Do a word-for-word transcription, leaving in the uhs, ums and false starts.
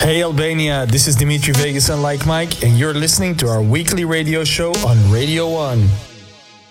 Hey Albania, this is Dimitri Vegas and Like Mike, and you're listening to our weekly radio show on Radio one.